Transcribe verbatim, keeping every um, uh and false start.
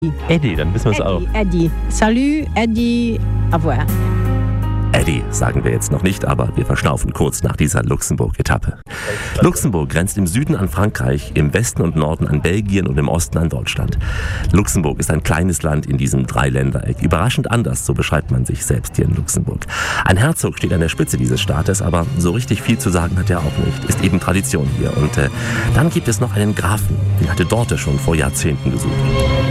Eddie, dann wissen wir es auch. Eddie, Eddie. Salut, Eddie, au revoir. Eddie sagen wir jetzt noch nicht, aber wir verschnaufen kurz nach dieser Luxemburg-Etappe. Luxemburg grenzt im Süden an Frankreich, im Westen und Norden an Belgien und im Osten an Deutschland. Luxemburg ist ein kleines Land in diesem Dreiländereck. Überraschend anders, so beschreibt man sich selbst hier in Luxemburg. Ein Herzog steht an der Spitze dieses Staates, aber so richtig viel zu sagen hat er auch nicht. Ist eben Tradition hier. Und äh, dann gibt es noch einen Grafen, den hatte Dorte schon vor Jahrzehnten gesucht.